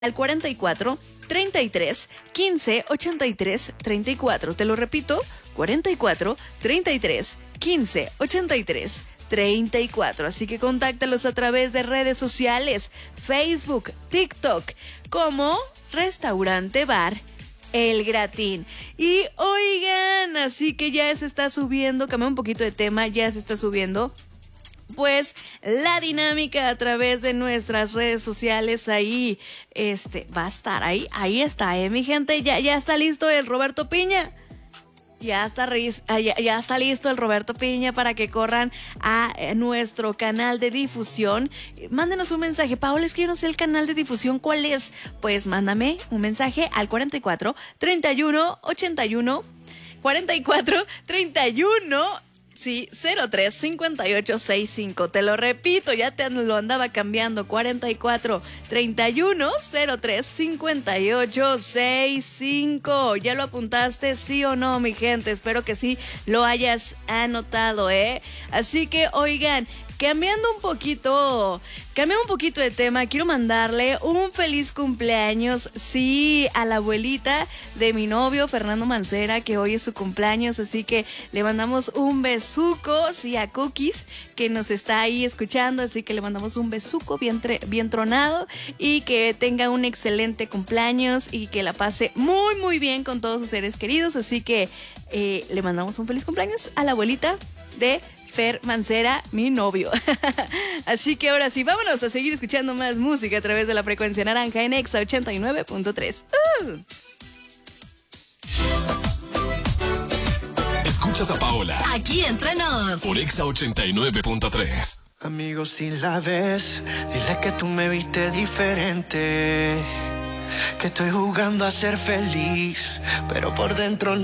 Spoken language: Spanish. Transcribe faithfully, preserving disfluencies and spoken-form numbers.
al cuarenta y cuatro, treinta y tres, quince, ochenta y tres, treinta y cuatro. Te lo repito, cuarenta y cuatro, treinta y tres, quince, ochenta y tres, treinta y cuatro. Así que contáctalos a través de redes sociales, Facebook, TikTok, como Restaurante Bar El Gratín. Y oigan, así que ya se está subiendo, cambié un poquito de tema, ya se está subiendo pues la dinámica a través de nuestras redes sociales. Ahí este va a estar, ahí, ahí está, eh, mi gente, ya, ya está listo el Roberto Piña. Ya está, ya, ya está listo el Roberto Piña para que corran a nuestro canal de difusión. Mándenos un mensaje. Paola, es que yo no sé el canal de difusión, ¿cuál es? Pues mándame un mensaje al cuarenta y cuatro, treinta y uno, ochenta y uno, cuarenta y cuatro, treinta y uno, sí, cero tres, cincuenta y ocho, sesenta y cinco. Te lo repito, ya te lo andaba cambiando. cuarenta y cuatro, treinta y uno, cero tres, cincuenta y ocho, sesenta y cinco. ¿Ya lo apuntaste, sí o no, mi gente? Espero que sí lo hayas anotado, ¿eh? Así que, oigan, cambiando un poquito, cambiando un poquito de tema, quiero mandarle un feliz cumpleaños, sí, a la abuelita de mi novio, Fernando Mancera, que hoy es su cumpleaños, así que le mandamos un besuco, sí, a Cookies, que nos está ahí escuchando, así que le mandamos un besuco bien, tre- bien tronado, y que tenga un excelente cumpleaños, y que la pase muy, muy bien con todos sus seres queridos, así que eh, le mandamos un feliz cumpleaños a la abuelita de Fer Mancera, mi novio. Así que ahora sí, vámonos a seguir escuchando más música a través de la frecuencia naranja en Exa ochenta y nueve punto tres. Uh. Escuchas a Paola aquí entre nos por Exa ochenta y nueve punto tres. Amigo, si la ves, dile que tú me viste diferente, que estoy jugando a ser feliz, pero por dentro